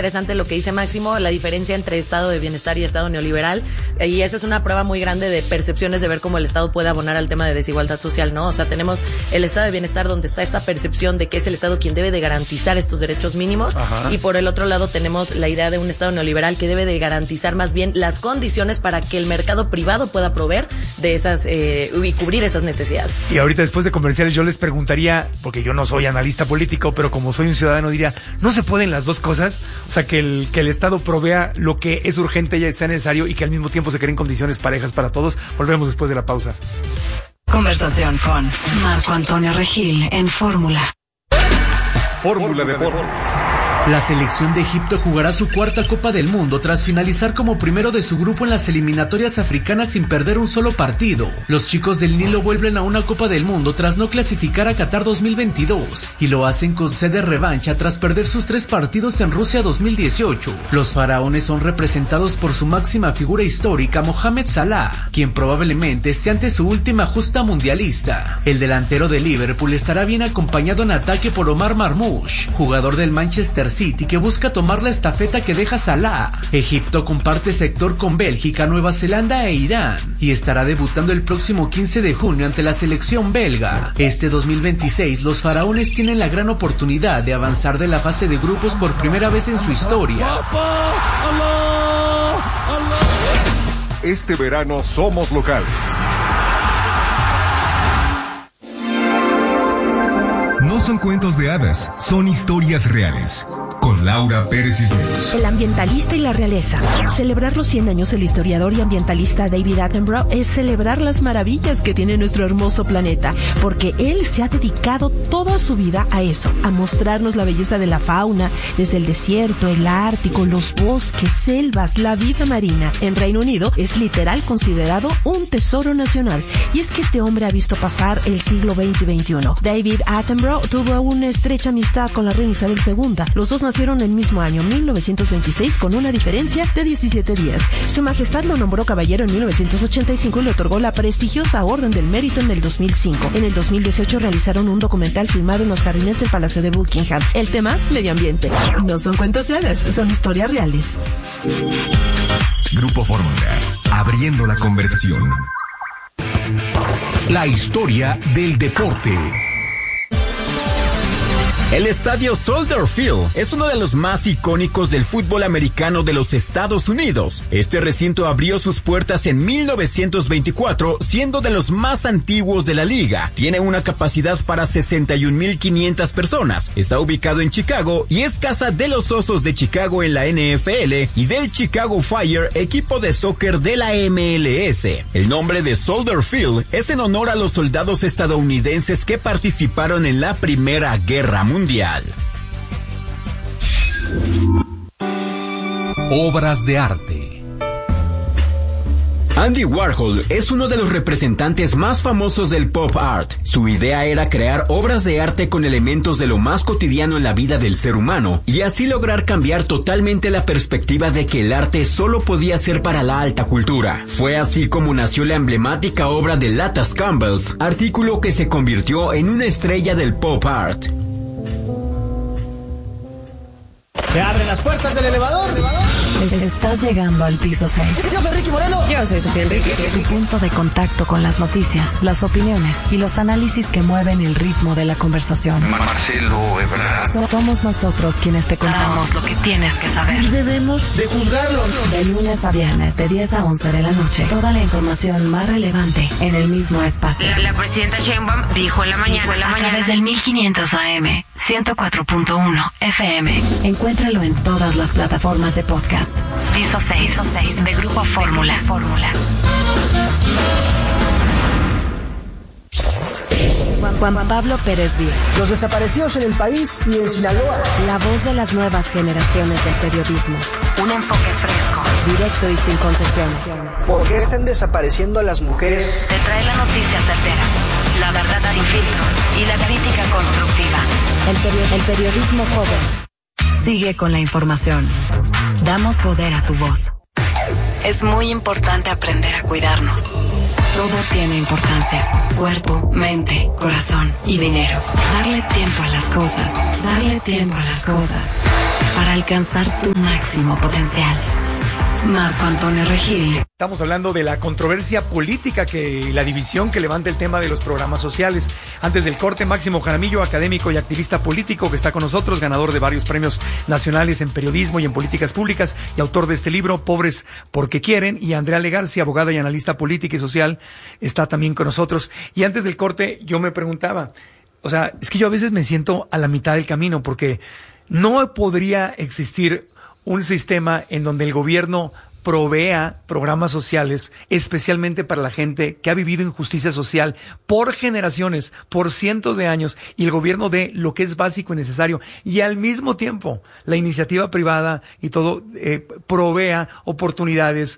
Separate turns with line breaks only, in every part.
interesante lo que dice Máximo, la diferencia entre estado de bienestar y estado neoliberal, y esa es una prueba muy grande de percepciones de ver cómo el Estado puede abonar al tema de desigualdad social, ¿no? O sea, tenemos el estado de bienestar donde está esta percepción de que es el Estado quien debe de garantizar estos derechos mínimos. Ajá. Y por el otro lado tenemos la idea de un estado neoliberal que debe de garantizar más bien las condiciones para que el mercado privado pueda proveer de esas y cubrir esas necesidades.
Y ahorita después de comerciales yo les preguntaría, porque yo no soy analista político, pero como soy un ciudadano diría, ¿no se pueden las dos cosas? O sea, que el Estado provea lo que es urgente y sea necesario y que al mismo tiempo se creen condiciones parejas para todos. Volvemos después de la pausa.
Conversación con Marco Antonio Regil en Fórmula.
Fórmula Deportes.
La selección de Egipto jugará su cuarta Copa del Mundo tras finalizar como primero de su grupo en las eliminatorias africanas sin perder un solo partido. Los chicos del Nilo vuelven a una Copa del Mundo tras no clasificar a Qatar 2022 y lo hacen con sed de revancha tras perder sus 3 partidos en Rusia 2018. Los faraones son representados por su máxima figura histórica, Mohamed Salah, quien probablemente esté ante su última justa mundialista. El delantero de Liverpool estará bien acompañado en ataque por Omar Marmoush, jugador del Manchester City, que busca tomar la estafeta que deja Salah. Egipto comparte sector con Bélgica, Nueva Zelanda e Irán y estará debutando el próximo 15 de junio ante la selección belga. Este 2026 los faraones tienen la gran oportunidad de avanzar de la fase de grupos por primera vez en su historia.
Este verano somos locales. No son cuentos de hadas, son historias reales. Con Laura Pérez Cisneros.
El ambientalista y la realeza. Celebrar los 100 años del historiador y ambientalista David Attenborough es celebrar las maravillas que tiene nuestro hermoso planeta, porque él se ha dedicado toda su vida a eso, a mostrarnos la belleza de la fauna, desde el desierto, el Ártico, los bosques, selvas, la vida marina. En Reino Unido es literal considerado un tesoro nacional, y es que este hombre ha visto pasar el siglo XX y XXI. David Attenborough tuvo una estrecha amistad con la reina Isabel II. Los dos nacieron el mismo año, 1926, con una diferencia de 17 días. Su Majestad lo nombró caballero en 1985 y le otorgó la prestigiosa Orden del Mérito en el 2005. En el 2018 realizaron un documental filmado en los jardines del Palacio de Buckingham. El tema, medio ambiente. No son cuentos de hadas, son historias reales.
Grupo Fórmula, abriendo la conversación.
La historia del deporte. El estadio Soldier Field es uno de los más icónicos del fútbol americano de los Estados Unidos. Este recinto abrió sus puertas en 1924, siendo de los más antiguos de la liga. Tiene una capacidad para 61,500 personas. Está ubicado en Chicago y es casa de los Osos de Chicago en la NFL y del Chicago Fire, equipo de soccer de la MLS. El nombre de Soldier Field es en honor a los soldados estadounidenses que participaron en la Primera Guerra Mundial.
Obras de arte.
Andy Warhol es uno de los representantes más famosos del pop art. Su idea era crear obras de arte con elementos de lo más cotidiano en la vida del ser humano y así lograr cambiar totalmente la perspectiva de que el arte solo podía ser para la alta cultura. Fue así como nació la emblemática obra de Latas Campbells, artículo que se convirtió en una estrella del pop art.
Se abren las puertas del elevador.
Estás llegando al piso 6.
Yo soy Ricky Moreno.
Yo soy Sofía Enrique.
Tu punto de contacto con las noticias, las opiniones y los análisis que mueven el ritmo de la conversación.
Marcelo Ebrard.
Somos nosotros quienes te contamos lo que tienes que saber.
Sí debemos de juzgarlo.
De lunes a viernes, de 10 a 11 de la noche. Toda la información más relevante en el mismo espacio.
La presidenta Sheinbaum dijo en la mañana.
A través del 1500 AM, 104.1 FM. Encuéntralo en todas las plataformas de podcast. Piso 6 de Grupo Fórmula. Juan Pablo Pérez Díaz.
Los desaparecidos en el país y en Sinaloa.
La voz de las nuevas generaciones del periodismo. Un enfoque fresco, directo y sin concesiones.
¿Por qué están desapareciendo a las mujeres?
Te trae la noticia certera, la verdad sin filtros y la crítica constructiva. El periodismo joven. Sigue con la información. Damos poder a tu voz. Es muy importante aprender a cuidarnos. Todo tiene importancia. Cuerpo, mente, corazón y dinero. Darle tiempo a las cosas. para alcanzar tu máximo potencial. Marco Antonio Regil.
Estamos hablando de la controversia política y la división que levanta el tema de los programas sociales. Antes del corte, Máximo Jaramillo, académico y activista político que está con nosotros, ganador de varios premios nacionales en periodismo y en políticas públicas y autor de este libro, Pobres porque quieren. Y Andrea Legarci, abogada y analista política y social, está también con nosotros. Y antes del corte, yo me preguntaba, o sea, es que yo a veces me siento a la mitad del camino porque no podría existir un sistema en donde el gobierno provea programas sociales, especialmente para la gente que ha vivido injusticia social por generaciones, por cientos de años, y el gobierno dé lo que es básico y necesario, y al mismo tiempo la iniciativa privada y todo provea oportunidades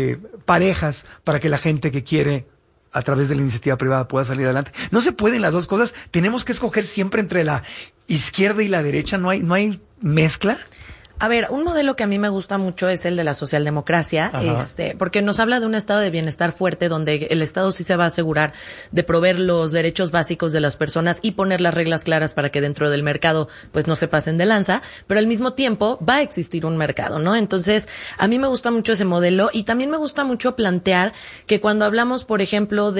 parejas para que la gente que quiere a través de la iniciativa privada pueda salir adelante. No se pueden las dos cosas, tenemos que escoger siempre entre la izquierda y la derecha, no hay mezcla.
A ver, un modelo que a mí me gusta mucho es el de la socialdemocracia, porque nos habla de un estado de bienestar fuerte donde el Estado sí se va a asegurar de proveer los derechos básicos de las personas y poner las reglas claras para que dentro del mercado pues no se pasen de lanza, pero al mismo tiempo va a existir un mercado, ¿no? Entonces, a mí me gusta mucho ese modelo y también me gusta mucho plantear que cuando hablamos, por ejemplo,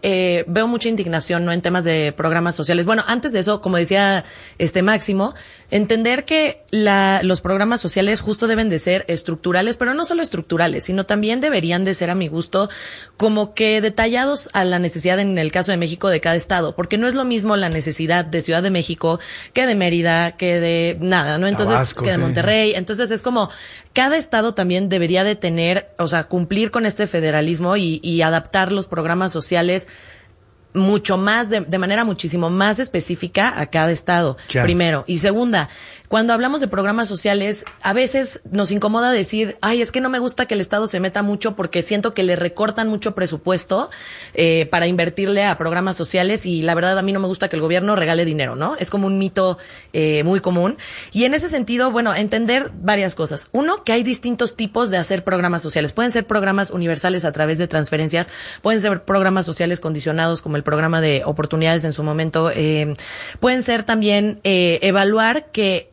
veo mucha indignación, ¿no? En temas de programas sociales. Bueno, antes de eso, como decía Máximo, entender que los programas sociales justo deben de ser estructurales, pero no solo estructurales, sino también deberían de ser, a mi gusto, como que detallados a la necesidad, en el caso de México, de cada estado, porque no es lo mismo la necesidad de Ciudad de México que de Mérida, que de nada, ¿no? Entonces, Tabasco, que de Monterrey. Entonces es como, cada estado también debería de tener, o sea, cumplir con este federalismo y adaptar los programas sociales mucho más, de manera muchísimo más específica a cada estado, primero. Y segunda, cuando hablamos de programas sociales, a veces nos incomoda decir, ay, es que no me gusta que el Estado se meta mucho porque siento que le recortan mucho presupuesto para invertirle a programas sociales, y la verdad a mí no me gusta que el gobierno regale dinero, ¿no? Es como un mito muy común. Y en ese sentido, bueno, entender varias cosas. Uno, que hay distintos tipos de hacer programas sociales. Pueden ser programas universales a través de transferencias, pueden ser programas sociales condicionados como el programa de oportunidades en su momento, pueden ser también evaluar que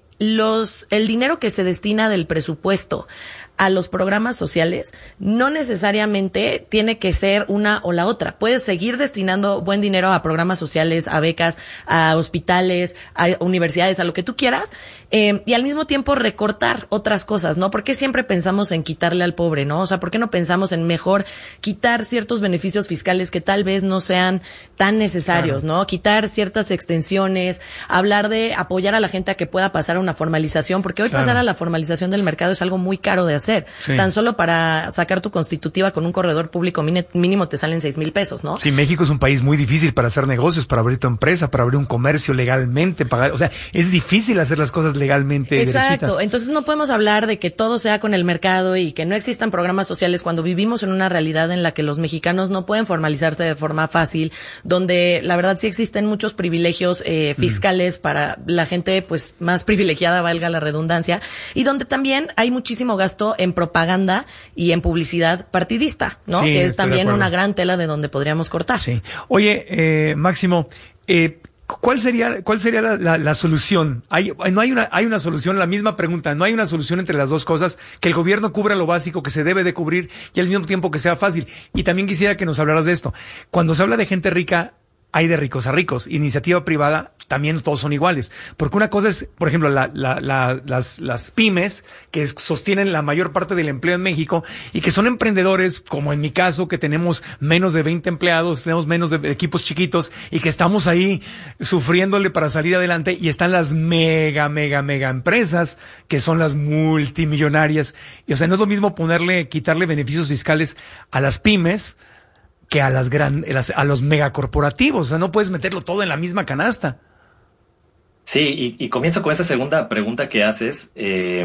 el dinero que se destina del presupuesto a los programas sociales no necesariamente tiene que ser una o la otra. Puedes seguir destinando buen dinero a programas sociales, a becas, a hospitales, a universidades, a lo que tú quieras, y al mismo tiempo recortar otras cosas, ¿no? ¿Por qué siempre pensamos en quitarle al pobre, no? O sea, ¿por qué no pensamos en mejor quitar ciertos beneficios fiscales que tal vez no sean tan necesarios, ¿no? Quitar ciertas extensiones, hablar de apoyar a la gente a que pueda pasar a una formalización, porque hoy pasar a la formalización del mercado es algo muy caro de hacer. Sí. Tan solo para sacar tu constitutiva con un corredor público mínimo te salen 6,000 pesos, ¿no?
Sí, México es un país muy difícil para hacer negocios, para abrir tu empresa, para abrir un comercio legalmente, pagar, o sea, es difícil hacer las cosas legalmente.
Exacto,
derechitas.
Entonces no podemos hablar de que todo sea con el mercado y que no existan programas sociales cuando vivimos en una realidad en la que los mexicanos no pueden formalizarse de forma fácil, donde la verdad sí existen muchos privilegios fiscales para la gente pues más privilegiada, valga la redundancia, y donde también hay muchísimo gasto en propaganda y en publicidad partidista, ¿no?
Sí,
que es también una gran tela de donde podríamos cortar.
Sí. Oye, Máximo, ¿cuál sería la solución? Hay una solución, la misma pregunta, no hay una solución entre las dos cosas, que el gobierno cubra lo básico que se debe de cubrir y al mismo tiempo que sea fácil. Y también quisiera que nos hablaras de esto. Cuando se habla de gente rica, hay de ricos a ricos. Iniciativa privada, también todos son iguales. Porque una cosa es, por ejemplo, las pymes que sostienen la mayor parte del empleo en México y que son emprendedores, como en mi caso, que tenemos menos de 20 empleados, tenemos menos de equipos chiquitos y que estamos ahí sufriéndole para salir adelante, y están las mega empresas que son las multimillonarias. Y o sea, no es lo mismo quitarle beneficios fiscales a las pymes que a los megacorporativos. O sea, no puedes meterlo todo en la misma canasta.
Sí, y comienzo con esa segunda pregunta que haces,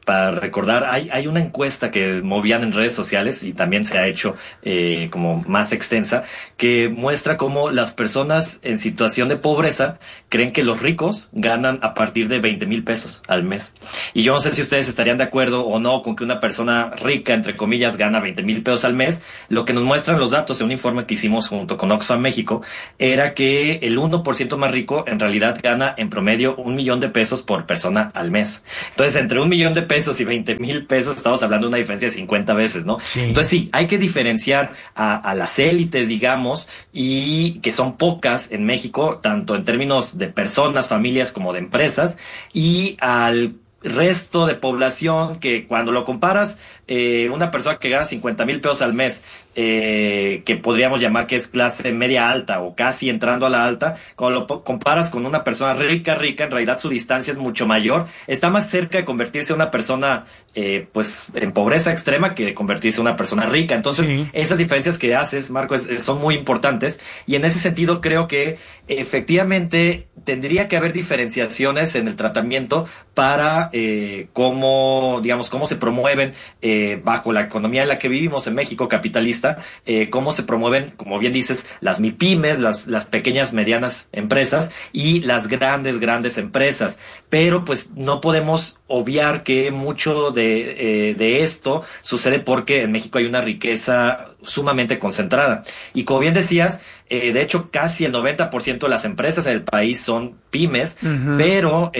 para recordar, hay una encuesta que movían en redes sociales y también se ha hecho como más extensa, que muestra cómo las personas en situación de pobreza creen que los ricos ganan a partir de 20,000 pesos al mes. Y yo no sé si ustedes estarían de acuerdo o no con que una persona rica, entre comillas, gana 20,000 pesos al mes. Lo que nos muestran los datos en un informe que hicimos junto con Oxfam México era que el 1% más rico en realidad gana en promedio 1,000,000 de pesos por persona al mes. Entonces, entre 1,000,000 de pesos y 20,000 pesos estamos hablando de una diferencia de 50 veces, ¿no? Sí. Entonces sí, hay que diferenciar a las élites, digamos, y que son pocas en México, tanto en términos de personas, familias, como de empresas, y al resto de población que cuando lo comparas, una persona que gana 50,000 pesos al mes, que podríamos llamar que es clase media alta o casi entrando a la alta, cuando lo comparas con una persona rica, en realidad su distancia es mucho mayor, está más cerca de convertirse en una persona pues en pobreza extrema que de convertirse en una persona rica. Entonces, sí, esas diferencias que haces, Marco, son muy importantes, y en ese sentido creo que efectivamente tendría que haber diferenciaciones en el tratamiento para cómo se promueven bajo la economía en la que vivimos en México capitalista, cómo se promueven, como bien dices, las MIPYMES, las pequeñas, medianas empresas y las grandes empresas. Pero pues no podemos obviar que mucho de esto sucede porque en México hay una riqueza sumamente concentrada. Y como bien decías, de hecho casi el 90% de las empresas en el país son pymes, pero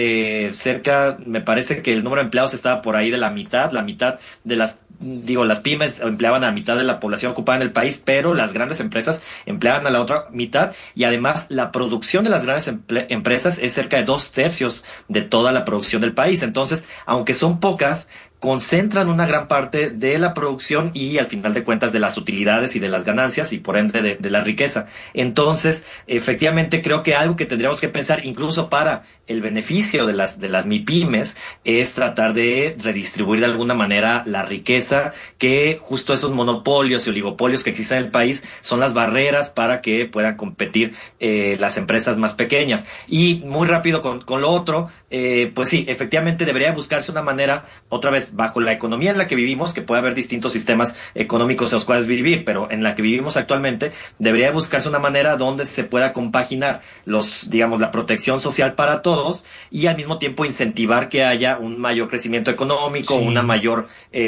me parece que el número de empleados estaba por ahí de la mitad de las pymes empleaban a la mitad de la población ocupada en el país, pero las grandes empresas empleaban a la otra mitad, y además la producción de las grandes empresas es cerca de 2/3 de toda la producción del país. Entonces, aunque son pocas, concentran una gran parte de la producción y al final de cuentas de las utilidades y de las ganancias y por ende de la riqueza. Entonces, efectivamente creo que algo que tendríamos que pensar incluso para el beneficio de las MIPYMES es tratar de redistribuir de alguna manera la riqueza, que justo esos monopolios y oligopolios que existen en el país son las barreras para que puedan competir las empresas más pequeñas. Y muy rápido con lo otro, pues sí, efectivamente debería buscarse una manera, otra vez, bajo la economía en la que vivimos, que puede haber distintos sistemas económicos en los cuales vivir, pero en la que vivimos actualmente, debería buscarse una manera donde se pueda compaginar la protección social para todos y al mismo tiempo incentivar que haya un mayor crecimiento económico, sí, una mayor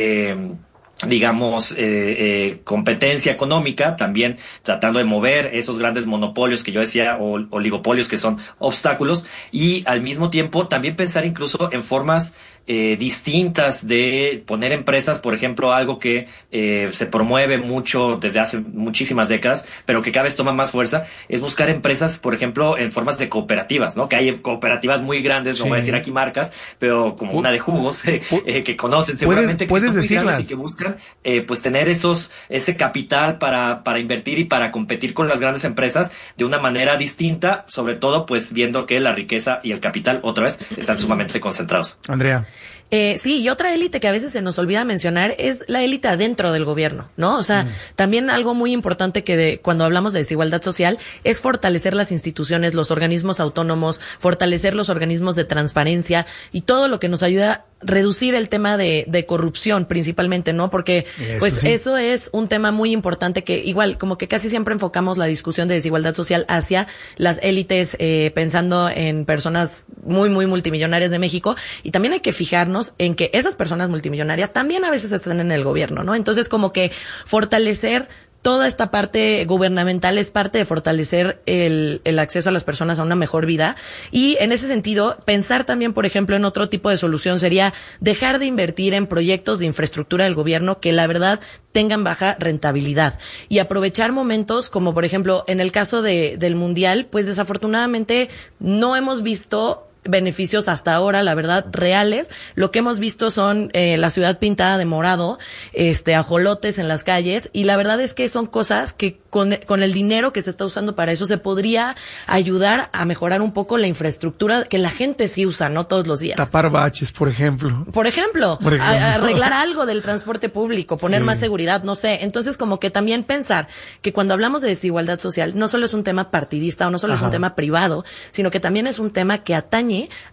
competencia económica, también tratando de mover esos grandes monopolios que yo decía, o oligopolios que son obstáculos, y al mismo tiempo también pensar incluso en formas distintas de poner empresas. Por ejemplo, algo que se promueve mucho desde hace muchísimas décadas, pero que cada vez toma más fuerza, es buscar empresas, por ejemplo, en formas de cooperativas, ¿no? Que hay cooperativas muy grandes, no voy a decir aquí marcas, pero como una de jugos, que conocen seguramente, que son muy grandes y que buscan pues tener ese capital para invertir y para competir con las grandes empresas de una manera distinta, sobre todo pues viendo que la riqueza y el capital otra vez están sumamente concentrados.
Andrea.
Sí, y otra élite que a veces se nos olvida mencionar es la élite adentro del gobierno, ¿no? O sea, también algo muy importante cuando hablamos de desigualdad social es fortalecer las instituciones, los organismos autónomos, fortalecer los organismos de transparencia y todo lo que nos ayuda a reducir el tema de corrupción principalmente, ¿no? Porque eso es un tema muy importante que igual como que casi siempre enfocamos la discusión de desigualdad social hacia las élites, pensando en personas muy, muy multimillonarias de México, y también hay que fijarnos en que esas personas multimillonarias también a veces están en el gobierno, ¿no? Entonces como que fortalecer toda esta parte gubernamental es parte de fortalecer el acceso a las personas a una mejor vida. Y en ese sentido, pensar también, por ejemplo, en otro tipo de solución sería dejar de invertir en proyectos de infraestructura del gobierno que la verdad tengan baja rentabilidad y aprovechar momentos como, por ejemplo, en el caso del Mundial, pues desafortunadamente no hemos visto beneficios hasta ahora, la verdad, reales. Lo que hemos visto son la ciudad pintada de morado, ajolotes en las calles, y la verdad es que son cosas que con el dinero que se está usando para eso se podría ayudar a mejorar un poco la infraestructura que la gente sí usa, ¿no? Todos los días.
Tapar baches, por ejemplo.
Por ejemplo. Arreglar algo del transporte público, poner más seguridad, no sé. Entonces, como que también pensar que cuando hablamos de desigualdad social, no solo es un tema partidista o no solo es un tema privado, sino que también es un tema que atañe a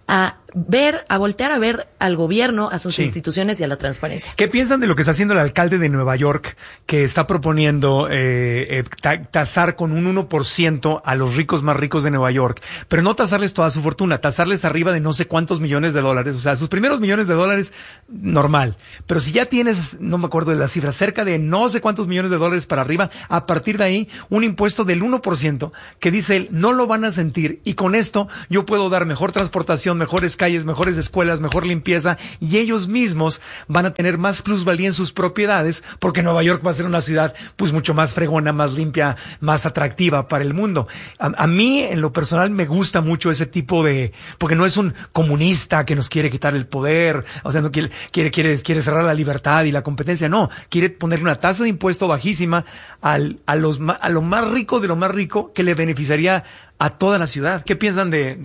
voltear a ver al gobierno, a sus instituciones y a la transparencia.
¿Qué piensan de lo que está haciendo el alcalde de Nueva York, que está proponiendo tasar con un 1% a los ricos más ricos de Nueva York? Pero no tasarles toda su fortuna, tasarles arriba de no sé cuántos millones de dólares. O sea, sus primeros millones de dólares, normal. Pero si ya tienes, no me acuerdo de la cifra, cerca de no sé cuántos millones de dólares para arriba, a partir de ahí, un impuesto del 1%, que dice él, no lo van a sentir. Y con esto, yo puedo dar mejor transportación, mejores calles, mejores escuelas, mejor limpieza, y ellos mismos van a tener más plusvalía en sus propiedades, porque Nueva York va a ser una ciudad pues mucho más fregona, más limpia, más atractiva para el mundo. A mí, en lo personal, me gusta mucho ese tipo de, porque no es un comunista que nos quiere quitar el poder, o sea, no quiere cerrar la libertad y la competencia, no, quiere ponerle una tasa de impuesto bajísima a lo más rico de lo más rico, que le beneficiaría a toda la ciudad. ¿Qué piensan de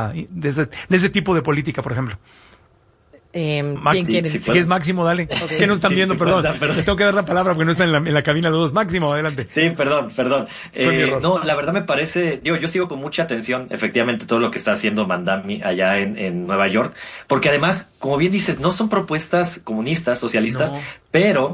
ese tipo de política, por ejemplo?
¿Quién quiere?
Si es Máximo, dale. Okay. Es que no están viendo, perdón. Te tengo que dar la palabra porque no está en la cabina los dos. Máximo, adelante.
Sí, perdón. No, la verdad me parece, yo sigo con mucha atención, efectivamente, todo lo que está haciendo Mamdani allá en Nueva York, porque además, como bien dices, no son propuestas comunistas, socialistas, no. Pero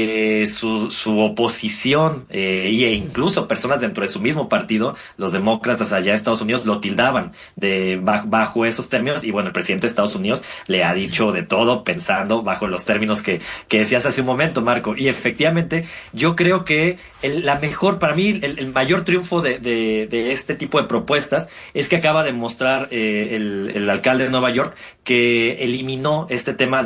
su oposición e incluso personas dentro de su mismo partido, los demócratas allá en Estados Unidos, lo tildaban bajo esos términos, y bueno, el presidente de Estados Unidos le ha dicho de todo pensando bajo los términos que decías hace un momento, Marco. Y efectivamente, yo creo que para mí, el mayor triunfo de este tipo de propuestas es que acaba de mostrar el alcalde de Nueva York, que eliminó este tema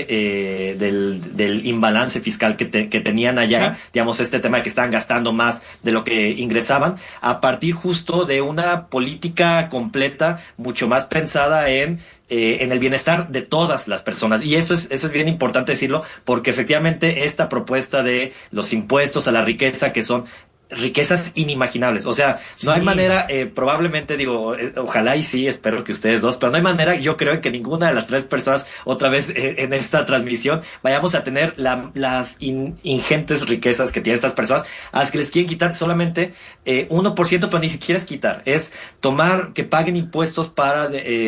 del imbalance fiscal que tenían allá, digamos, este tema de que estaban gastando más de lo que ingresaban, a partir justo de una política completa, mucho más pensada en el bienestar de todas las personas. Y eso es bien importante decirlo, porque efectivamente esta propuesta de los impuestos a la riqueza, que son riquezas inimaginables, o sea, no hay manera, probablemente digo, ojalá y sí, espero que ustedes dos, pero no hay manera, yo creo, en que ninguna de las tres personas, otra vez en esta transmisión, vayamos a tener las ingentes riquezas que tienen estas personas, a las que les quieren quitar solamente 1%, pero ni siquiera es quitar, es tomar, que paguen impuestos para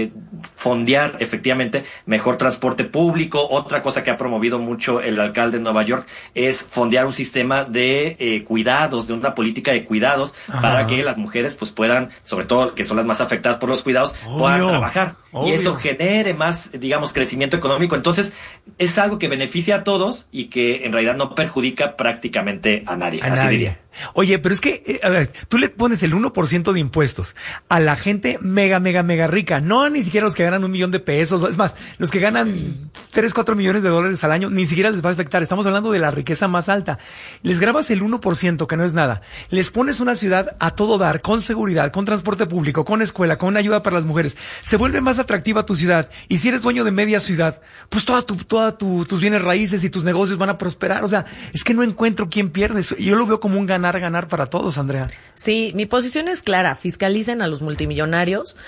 fondear efectivamente mejor transporte público. Otra cosa que ha promovido mucho el alcalde de Nueva York es fondear un sistema de cuidados, de una política de cuidados, para que las mujeres pues puedan, sobre todo que son las más afectadas por los cuidados, puedan trabajar. Y eso genere más, digamos, crecimiento económico. Entonces, es algo que beneficia a todos y que en realidad no perjudica prácticamente a nadie. Así diría.
Oye, pero es que, a ver, tú le pones el 1% de impuestos a la gente mega rica, no ni siquiera los que ganan $1 millón de pesos, es más, los que ganan 3-4 millones de dólares al año, ni siquiera les va a afectar. Estamos hablando de la riqueza más alta. Les grabas el 1%, que no es nada. Les pones una ciudad a todo dar, con seguridad, con transporte público, con escuela, con ayuda para las mujeres. Se vuelve más atractiva tu ciudad. Y si eres dueño de media ciudad, pues todas tus bienes raíces y tus negocios van a prosperar. O sea, es que no encuentro quién pierde. Yo lo veo como un ganar para todos, Andrea.
Sí, mi posición es clara. Fiscalicen a los multimillonarios.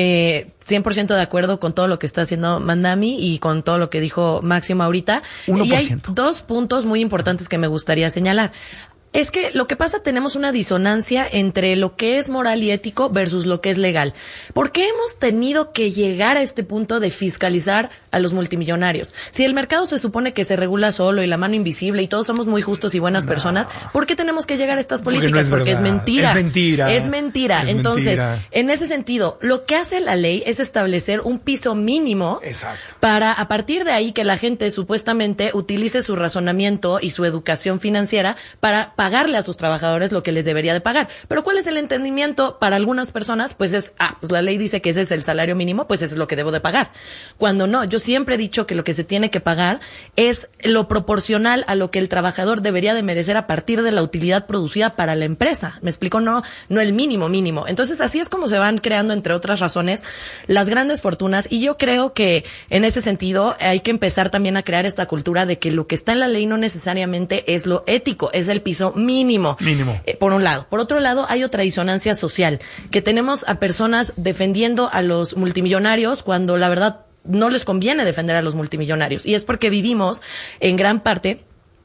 100% de acuerdo con todo lo que está haciendo Mamdani y con todo lo que dijo Máximo ahorita.
1%.
Y hay dos puntos muy importantes que me gustaría señalar. Es que lo que pasa, tenemos una disonancia entre lo que es moral y ético versus lo que es legal. ¿Por qué hemos tenido que llegar a este punto de fiscalizar a los multimillonarios? Si el mercado se supone que se regula solo y la mano invisible y todos somos muy justos y buenas personas, ¿por qué tenemos que llegar a estas políticas? Porque es mentira. Es mentira. Entonces, en ese sentido, lo que hace la ley es establecer un piso mínimo para, a partir de ahí, que la gente supuestamente utilice su razonamiento y su educación financiera para pagarle a sus trabajadores lo que les debería de pagar. Pero ¿cuál es el entendimiento para algunas personas? Pues es, pues la ley dice que ese es el salario mínimo, pues eso es lo que debo de pagar. Cuando no, yo siempre he dicho que lo que se tiene que pagar es lo proporcional a lo que el trabajador debería de merecer a partir de la utilidad producida para la empresa. ¿Me explico? No el mínimo. Entonces así es como se van creando, entre otras razones, las grandes fortunas, y yo creo que en ese sentido hay que empezar también a crear esta cultura de que lo que está en la ley no necesariamente es lo ético, es el piso mínimo. Por un lado. Por otro lado, hay otra disonancia social, que tenemos a personas defendiendo a los multimillonarios cuando la verdad no les conviene defender a los multimillonarios. Y es porque vivimos en gran parte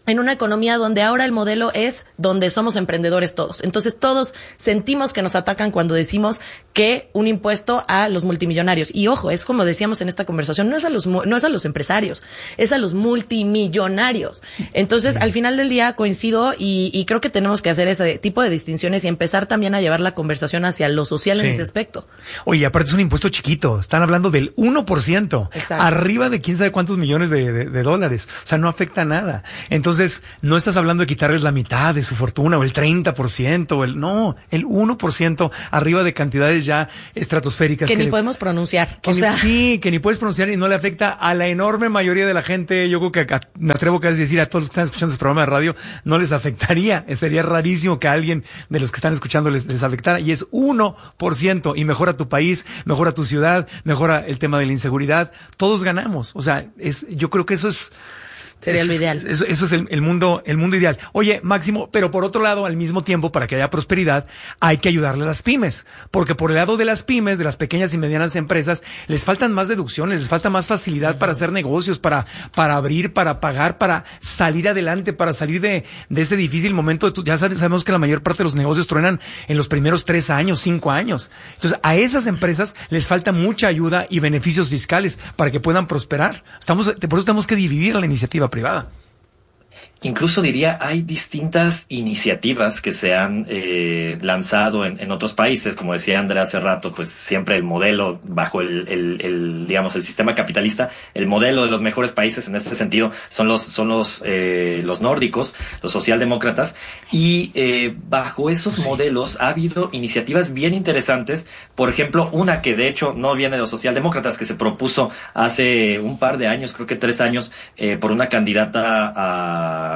en una economía donde ahora el modelo es donde somos emprendedores todos. Entonces todos sentimos que nos atacan cuando decimos que un impuesto a los multimillonarios. Y ojo, es como decíamos en esta conversación, no es a los empresarios, es a los multimillonarios. Entonces, al final del día coincido y creo que tenemos que hacer ese tipo de distinciones y empezar también a llevar la conversación hacia lo social en ese aspecto.
Oye, aparte es un impuesto chiquito. Están hablando del 1%.
Exacto.
Arriba de quién sabe cuántos millones de dólares. O sea, no afecta nada. Entonces, no estás hablando de quitarles la mitad de su fortuna o el 30%, el 1% arriba de cantidades ya estratosféricas.
Que ni podemos pronunciar.
Sí, que ni puedes pronunciar y no le afecta a la enorme mayoría de la gente. Yo creo que me atrevo casi a decir a todos los que están escuchando este programa de radio, no les afectaría. Sería rarísimo que a alguien de los que están escuchando les afectara. Y es 1% y mejora tu país, mejora tu ciudad, mejora el tema de la inseguridad. Todos ganamos. O sea, yo creo que eso es...
Sería lo ideal.
Eso es el mundo ideal. Oye, Máximo, pero por otro lado, al mismo tiempo, para que haya prosperidad, hay que ayudarle a las pymes. Porque por el lado de las pymes, de las pequeñas y medianas empresas, les faltan más deducciones, les falta más facilidad para hacer negocios, para abrir, para pagar, para salir adelante, para salir de ese difícil momento. Ya sabemos que la mayor parte de los negocios truenan en los primeros 3 años, 5 años. Entonces, a esas empresas les falta mucha ayuda y beneficios fiscales para que puedan prosperar. Por eso tenemos que dividir la iniciativa privada.
Incluso diría, hay distintas iniciativas que se han lanzado en otros países. Como decía Andrea hace rato, pues siempre el modelo bajo digamos, el sistema capitalista, el modelo de los mejores países en este sentido son los nórdicos, los socialdemócratas, y bajo esos modelos ha habido iniciativas bien interesantes. Por ejemplo, una que de hecho no viene de los socialdemócratas, que se propuso hace un par de años, creo que 3 años, por una candidata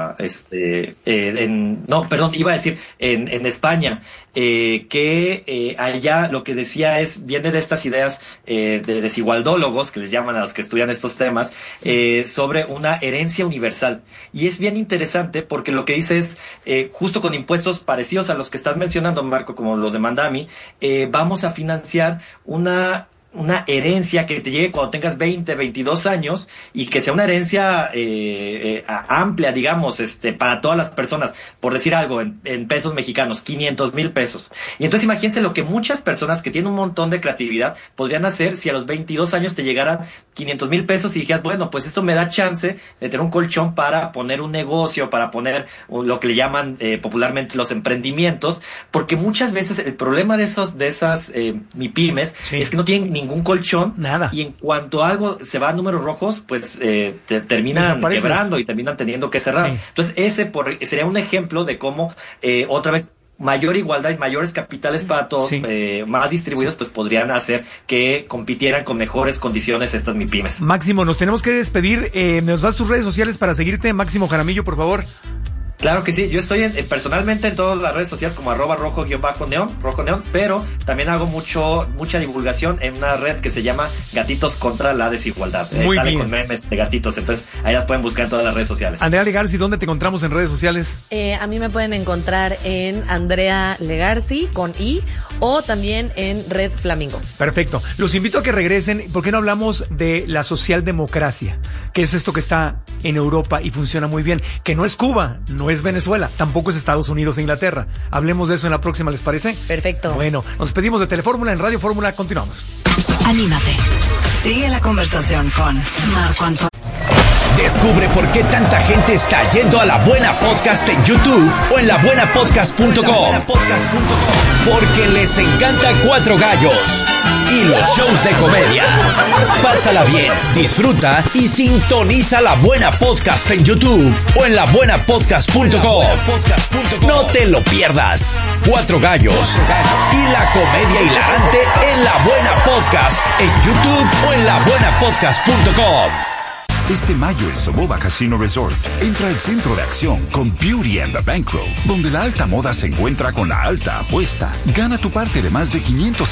en España, que allá lo que decía viene de estas ideas de desigualdólogos, que les llaman a los que estudian estos temas, sobre una herencia universal. Y es bien interesante porque lo que dice es, justo con impuestos parecidos a los que estás mencionando, Marco, como los de Mandami, vamos a financiar una herencia que te llegue cuando tengas 20, 22 años y que sea una herencia amplia, digamos, para todas las personas. Por decir algo, en pesos mexicanos, 500,000 pesos. Y entonces imagínense lo que muchas personas que tienen un montón de creatividad podrían hacer si a los 22 años te llegaran 500,000 pesos y dijeras, bueno, pues eso me da chance de tener un colchón para poner un negocio, para poner lo que le llaman popularmente los emprendimientos, porque muchas veces el problema de esas MIPYMES es que no tienen ningún colchón, nada, y en cuanto algo se va a números rojos, pues terminan quebrando y terminan teniendo que cerrar. Entonces ese sería un ejemplo de cómo otra vez mayor igualdad y mayores capitales para todos, más distribuidos, pues podrían hacer que compitieran con mejores condiciones estas MIPYMES.
Máximo, nos tenemos que despedir. ¿Nos das tus redes sociales para seguirte? Máximo Jaramillo, por favor.
Claro que sí, yo estoy personalmente en todas las redes sociales como @rojo_neón, pero también hago mucha divulgación en una red que se llama Gatitos contra la Desigualdad. Sale con memes de gatitos, entonces ahí las pueden buscar en todas las redes sociales.
Andrea Legarci, ¿dónde te encontramos en redes sociales?
A mí me pueden encontrar en Andrea Legarci con I, o también en Red Flamingo.
Perfecto. Los invito a que regresen. ¿Por qué no hablamos de la socialdemocracia? Que es esto que está en Europa y funciona muy bien. Que no es Cuba, no es Venezuela, tampoco es Estados Unidos e Inglaterra. Hablemos de eso en la próxima, ¿les parece?
Perfecto.
Bueno, nos despedimos de Telefórmula en Radio Fórmula. Continuamos.
Anímate. Sigue la conversación con Marco Antonio.
Descubre por qué tanta gente está yendo a La Buena Podcast en YouTube o en labuenapodcast.com. Porque les encanta Cuatro Gallos y los shows de comedia. Pásala bien, disfruta y sintoniza La Buena Podcast en YouTube o en labuenapodcast.com. No te lo pierdas. Cuatro Gallos y la comedia hilarante en La Buena Podcast en YouTube o en labuenapodcast.com.
Este mayo el Soboba Casino Resort entra al centro de acción con Beauty and the Bankroll, donde la alta moda se encuentra con la alta apuesta. Gana tu parte de más de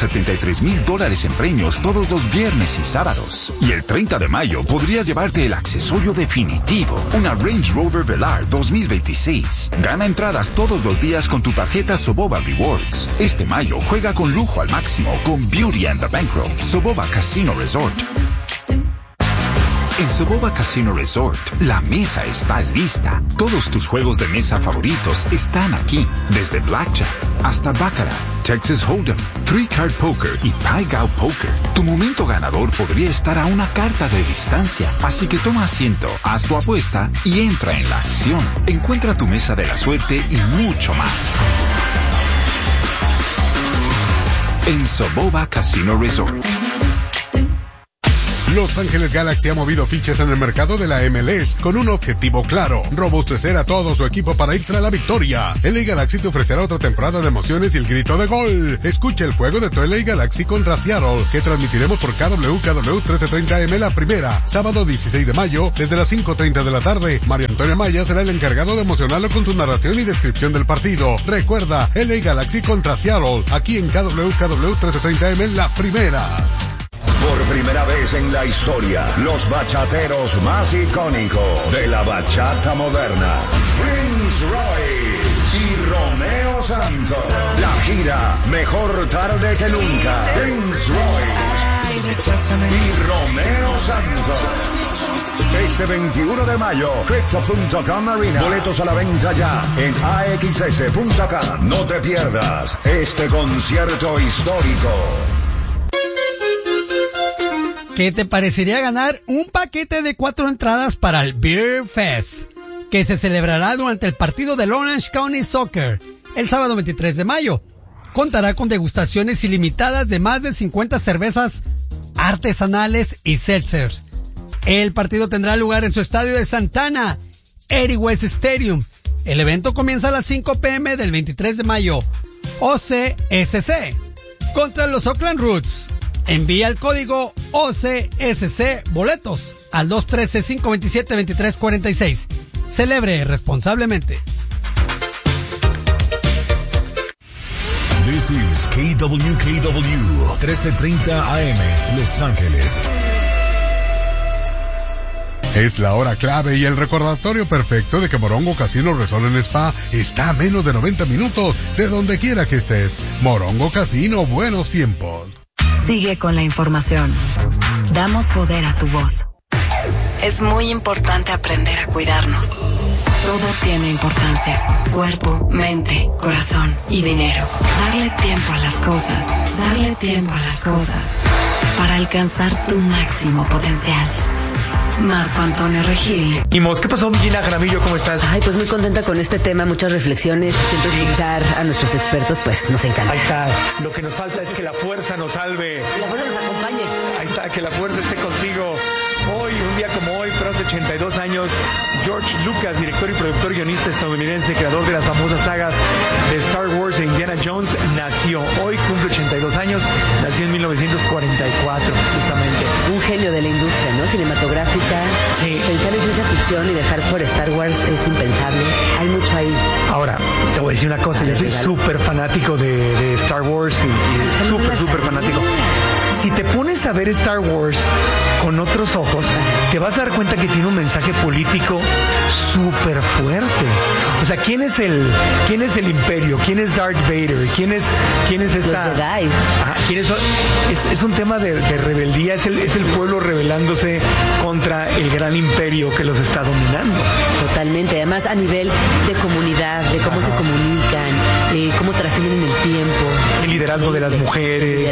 $573,000 en premios todos los viernes y sábados. Y el 30 de mayo podrías llevarte el accesorio definitivo, una Range Rover Velar 2026. Gana entradas todos los días con tu tarjeta Soboba Rewards. Este mayo juega con lujo al máximo con Beauty and the Bankroll, Soboba Casino Resort. En Soboba Casino Resort, la mesa está lista. Todos tus juegos de mesa favoritos están aquí. Desde Blackjack hasta Baccarat, Texas Hold'em, Three Card Poker y Pai Gow Poker. Tu momento ganador podría estar a una carta de distancia. Así que toma asiento, haz tu apuesta y entra en la acción. Encuentra tu mesa de la suerte y mucho más en Soboba Casino Resort.
Los Ángeles Galaxy ha movido fichas en el mercado de la MLS con un objetivo claro: robustecer a todo su equipo para ir tras la victoria. LA Galaxy te ofrecerá otra temporada de emociones y el grito de gol. Escucha el juego de tu LA Galaxy contra Seattle, que transmitiremos por KW 1330 AM la primera, sábado 16 de mayo, desde las 5:30 de la tarde. Mario Antonio Maya será el encargado de emocionarlo con su narración y descripción del partido. Recuerda, LA Galaxy contra Seattle, aquí en KW 1330 AM la primera.
Por primera vez en la historia, los bachateros más icónicos de la bachata moderna, Prince Royce y Romeo Santos. La gira Mejor Tarde que Nunca. Prince Royce y Romeo Santos. Este 21 de mayo, Crypto.com Arena. Boletos a la venta ya en AXS.com. No te pierdas este concierto histórico.
¿Qué te parecería ganar un paquete de 4 entradas para el Beer Fest, que se celebrará durante el partido del Orange County Soccer el sábado 23 de mayo? Contará con degustaciones ilimitadas de más de 50 cervezas artesanales y seltzers. El partido tendrá lugar en su estadio de Santana, Eddie West Stadium. El evento comienza a las 5 p.m. del 23 de mayo. OCSC contra los Oakland Roots. Envía el código OCSC Boletos al 213-527-2346. Celebre responsablemente.
This is KWKW 1330 AM, Los Ángeles.
Es la hora clave y el recordatorio perfecto de que Morongo Casino Resort and Spa está a menos de 90 minutos de donde quiera que estés. Morongo Casino, buenos tiempos.
Sigue con la información. Damos poder a tu voz. Es muy importante aprender a cuidarnos. Todo tiene importancia. Cuerpo, mente, corazón y dinero. Darle tiempo a las cosas. Darle tiempo a las cosas. Para alcanzar tu máximo potencial. Marco Antonio Regil.
¿Qué pasó, Gina Jaramillo? ¿Cómo estás?
Ay, pues muy contenta con este tema, muchas reflexiones, siempre escuchar a nuestros expertos, pues nos encanta.
Ahí está, lo que nos falta es que la fuerza nos salve.
Que la fuerza nos acompañe.
Ahí está, que la fuerza esté contigo. Hoy, un día como hoy, pero hace 82 años, George Lucas, director y productor guionista estadounidense, creador de las famosas sagas de Star Wars e Indiana Jones, nació. Hoy cumple 82 años, nació en 1944, justamente.
Un genio de la industria, ¿no? Cinematográfica.
Sí.
Pensar en ciencia ficción y dejar por Star Wars es impensable. Hay mucho ahí.
Ahora, te voy a decir una cosa, yo soy súper fanático de Star Wars y súper fanático. Si te pones a ver Star Wars con otros ojos, te vas a dar cuenta que tiene un mensaje político súper fuerte. O sea, ¿quién es el imperio? ¿Quién es Darth Vader? ¿Quién es esta?
Los Jedi.
¿Quiénes son? Es un tema de rebeldía, es el pueblo rebelándose contra el gran imperio que los está dominando.
Totalmente, además a nivel de comunidad, de cómo se comunican, cómo trascienden el tiempo.
El liderazgo de las mujeres.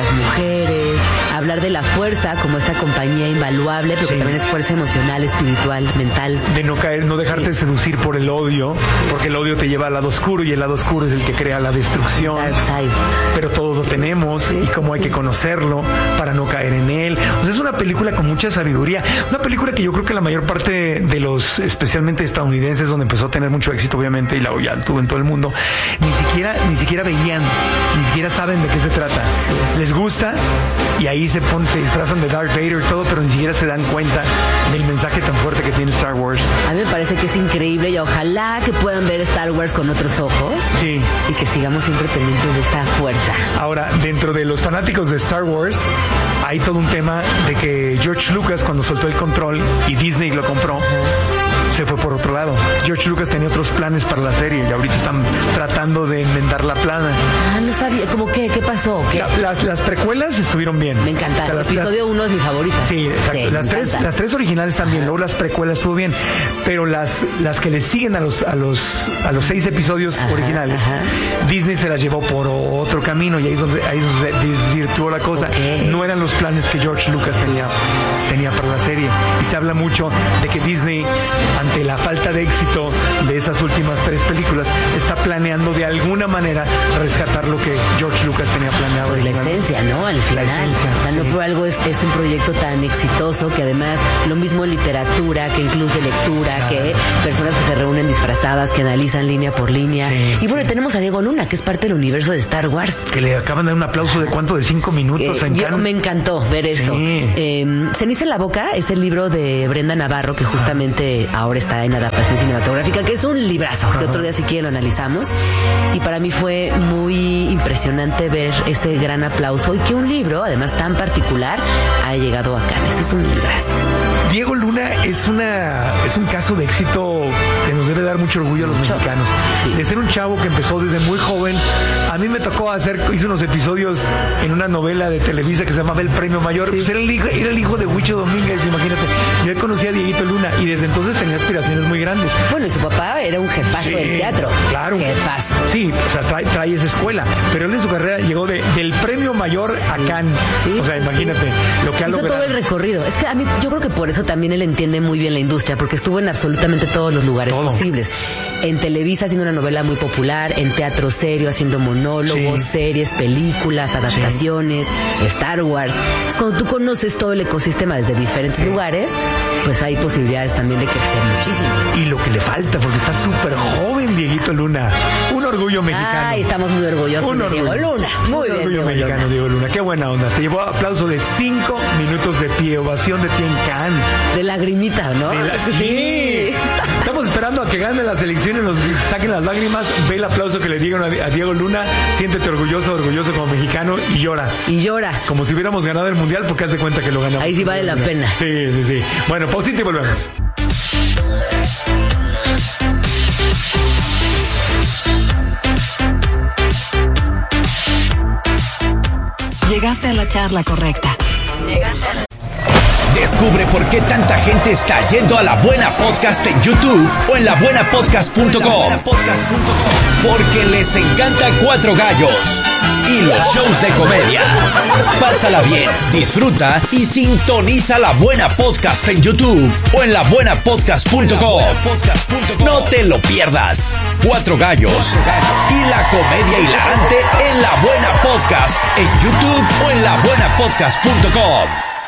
Hablar de la fuerza como esta compañía invaluable, pero que también es fuerza emocional, espiritual, mental.
De no caer, no dejarte seducir por el odio, porque el odio te lleva al lado oscuro y el lado oscuro es el que crea la destrucción.
Dark side.
Pero todos lo tenemos y cómo hay que conocerlo para no caer en él. O sea, es una película con mucha sabiduría. Una película que yo creo que la mayor parte de los, especialmente estadounidenses, donde empezó a tener mucho éxito, obviamente, y la ya tuvo en todo el mundo, ni siquiera veían, ni siquiera saben de qué se trata. Sí. Les gusta y ahí se disfrazan de Darth Vader y todo, pero ni siquiera se dan cuenta del mensaje tan fuerte que tiene Star Wars.
A mí me parece que es increíble y ojalá que puedan ver Star Wars con otros ojos.
Sí.
Y que sigamos siempre pendientes de esta fuerza.
Ahora, dentro de los fanáticos de Star Wars, hay todo un tema de que George Lucas, cuando soltó el control y Disney lo compró, se fue por otro lado. George Lucas tenía otros planes para la serie y ahorita están tratando de enmendar la plana.
No sabía, ¿cómo qué? ¿Qué pasó? ¿Qué?
Las precuelas estuvieron bien.
Me encanta. El episodio 1 es mi favorito.
Sí, exacto.
Sí,
las tres originales también, luego las precuelas estuvo bien, pero las que le siguen a los 6 episodios originales, Disney se las llevó por otro camino y ahí es donde se desvirtuó la cosa. No eran los planes que George Lucas tenía para la serie, y se habla mucho de que Disney, ante la falta de éxito de esas últimas 3 películas, está planeando de alguna manera rescatar lo que George Lucas tenía planeado.
Pues la esencia, ¿no? Al final.
La esencia,
o sea, no por algo es un proyecto tan exitoso, que además lo mismo en literatura, que incluye lectura, que personas que se reúnen disfrazadas, que analizan línea por línea. Y bueno, tenemos a Diego Luna, que es parte del universo de Star Wars.
Que le acaban de dar un aplauso de ¿cuánto? De 5 minutos en Cannes.
Me encantó ver eso. Ceniza en la boca es el libro de Brenda Navarro, que justamente ahora está en adaptación cinematográfica, que es un librazo, que otro día si quieren lo analizamos. Y para mí fue muy impresionante ver ese gran aplauso y que un libro, además tan particular, haya llegado a Cannes. Es un librazo.
Diego Luna es un caso de éxito que nos debe dar mucho orgullo a los mexicanos. De ser un chavo que empezó desde muy joven. A mí me tocó hice unos episodios en una novela de Televisa que se llamaba El Premio Mayor. Pues era el hijo de Huicho Domínguez, imagínate. Yo conocí a Dieguito Luna y desde entonces tenía aspiraciones muy grandes.
Bueno, y su papá era un jefazo del teatro.
Claro.
Jefazo.
Sí, o sea, trae esa escuela. Pero él en su carrera llegó del Premio Mayor a Cannes. O sea, imagínate lo que ha logrado.
Hizo todo el recorrido. Es que a mí, yo creo que por eso también él entiende muy bien la industria, porque estuvo en absolutamente todos los lugares posibles. En Televisa haciendo una novela muy popular, en teatro serio haciendo monólogos, series, películas, adaptaciones, Star Wars. Es cuando tú conoces todo el ecosistema desde diferentes lugares, pues hay posibilidades también de crecer muchísimo.
Y lo que le falta, porque está súper joven Dieguito Luna. Un orgullo mexicano.
Ay, estamos muy orgullosos de Diego Luna. Muy bien,
orgullo mexicano, Diego Luna. Qué buena onda. Se llevó aplauso de 5 minutos de pie, ovación de pie en Cannes.
De lagrimita, ¿no?
Sí. Estamos esperando a que gane la selección y nos saquen las lágrimas. Ve el aplauso que le dieron a Diego Luna. Siéntete orgulloso como mexicano y llora.
Y llora.
Como si hubiéramos ganado el mundial, porque haz de cuenta que lo ganamos.
Ahí sí vale la pena.
Sí. Bueno, pausita y volvemos.
Llegaste a la charla correcta.
Descubre por qué tanta gente está yendo a La Buena Podcast en YouTube o en labuenapodcast.com. Porque les encanta Cuatro Gallos y los shows de comedia. Pásala bien, disfruta y sintoniza La Buena Podcast en YouTube o en labuenapodcast.com. No te lo pierdas. Cuatro Gallos y la comedia hilarante en La Buena Podcast en YouTube o en labuenapodcast.com.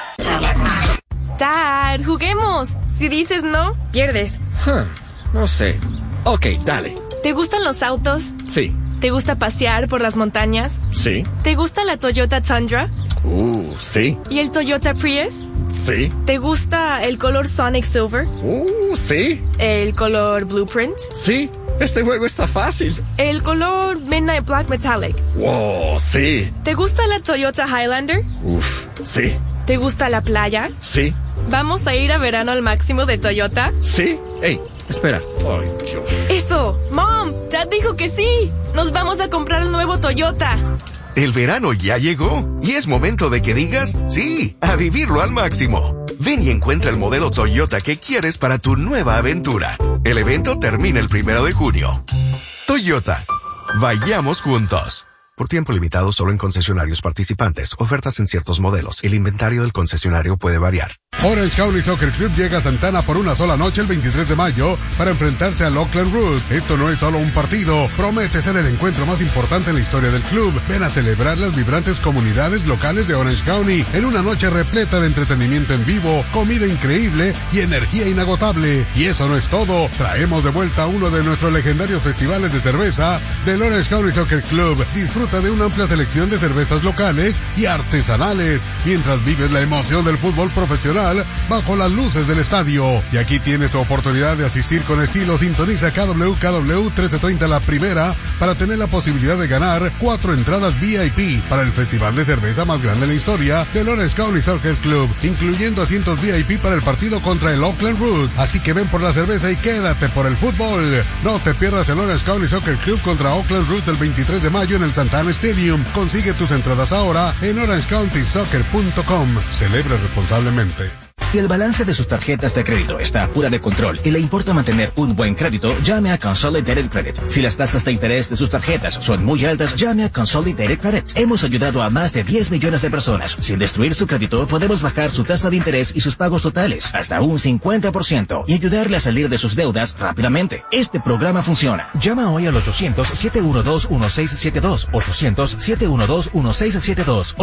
Dad, juguemos. Si dices no, pierdes.
No sé. Ok, dale.
¿Te gustan los autos?
Sí.
¿Te gusta pasear por las montañas?
Sí.
¿Te gusta la Toyota Tundra?
Sí.
¿Y el Toyota Prius?
Sí.
¿Te gusta el color Sonic Silver?
Sí.
¿El color Blueprint?
Sí. Este juego está fácil.
¿El color Midnight Black Metallic?
Wow, sí.
¿Te gusta la Toyota Highlander?
Sí.
¿Te gusta la playa?
Sí.
¿Vamos a ir a verano al máximo de Toyota?
Sí. Ey, espera. Ay, Dios.
¡Eso! ¡Mom! Dad dijo que sí. Nos vamos a comprar el nuevo Toyota.
El verano ya llegó y es momento de que digas sí, a vivirlo al máximo. Ven y encuentra el modelo Toyota que quieres para tu nueva aventura. El evento termina el 1 de junio. Toyota. Vayamos juntos. Por tiempo limitado solo en concesionarios participantes. Ofertas en ciertos modelos. El inventario del concesionario puede variar.
Orange County Soccer Club llega a Santana por una sola noche el 23 de mayo para enfrentarse al Oakland Root. Esto no es solo un partido, promete ser el encuentro más importante en la historia del club. Ven a celebrar las vibrantes comunidades locales de Orange County en una noche repleta de entretenimiento en vivo, comida increíble y energía inagotable. Y eso no es todo, traemos de vuelta uno de nuestros legendarios festivales de cerveza del Orange County Soccer Club. Disfruta de una amplia selección de cervezas locales y artesanales mientras vives la emoción del fútbol profesional final bajo las luces del estadio. Y aquí tienes tu oportunidad de asistir con estilo. Sintoniza KW 1330 la primera para tener la posibilidad de ganar 4 entradas VIP para el festival de cerveza más grande de la historia del Orange County Soccer Club, incluyendo asientos VIP para el partido contra el Oakland Root. Así que ven por la cerveza y quédate por el fútbol. No te pierdas el Orange County Soccer Club contra Oakland Root el 23 de mayo en el Santana Stadium. Consigue tus entradas ahora en orangecountysoccer.com. Celebra responsablemente.
Si el balance de sus tarjetas de crédito está fuera de control y le importa mantener un buen crédito, llame a Consolidated Credit. Si las tasas de interés de sus tarjetas son muy altas, llame a Consolidated Credit. Hemos ayudado a más de 10 millones de personas. Sin destruir su crédito, podemos bajar su tasa de interés y sus pagos totales hasta un 50% y ayudarle a salir de sus deudas rápidamente. Este programa funciona. Llama hoy al 800-712-1672. 800-712-1672.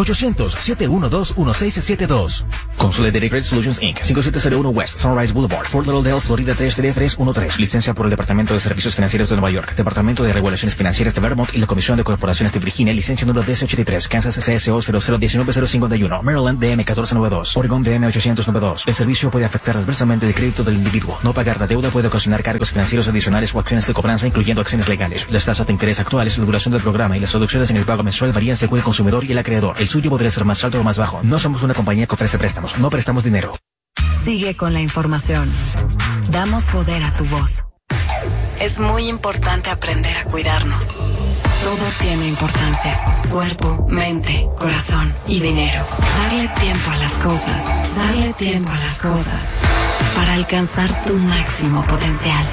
800-712-1672. Consolidated Credit Solutions Inc. 5701 West Sunrise Boulevard, Fort Lauderdale, Florida 33313. Licencia por el Departamento de Servicios Financieros de Nueva York, Departamento de Regulaciones Financieras de Vermont y la Comisión de Corporaciones de Virginia. Licencia número DC83, Kansas CSO 0019051, Maryland DM 1492, Oregon DM 892. El servicio puede afectar adversamente el crédito del individuo. No pagar la deuda puede ocasionar cargos financieros adicionales o acciones de cobranza, incluyendo acciones legales. Las tasas de interés actuales, la duración del programa y las reducciones en el pago mensual varían según el consumidor y el acreedor. El suyo podría ser más alto o más bajo. No somos una compañía que ofrece préstamos. No prestamos dinero.
Sigue con la información. Damos poder a tu voz. Es muy importante aprender a cuidarnos. Todo tiene importancia. Cuerpo, mente, corazón y dinero. Darle tiempo a las cosas. Darle tiempo a las cosas. Para alcanzar tu máximo potencial.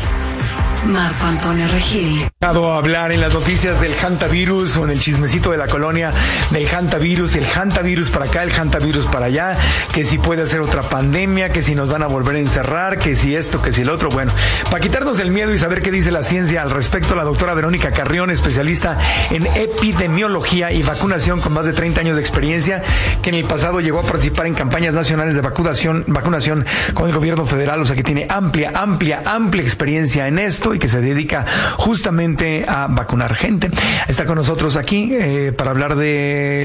Marco Antonio Regil.
Hablar en las noticias del hantavirus o en el chismecito de la colonia del hantavirus, el hantavirus para acá, el hantavirus para allá, que si puede ser otra pandemia, que si nos van a volver a encerrar, que si esto, que si el otro. Bueno, para quitarnos el miedo y saber qué dice la ciencia al respecto, la doctora Verónica Carrión, especialista en epidemiología y vacunación con más de 30 años de experiencia, que en el pasado llegó a participar en campañas nacionales de vacunación con el gobierno federal, o sea que tiene amplia experiencia en esto y que se dedica justamente a vacunar gente. Está con nosotros aquí para hablar de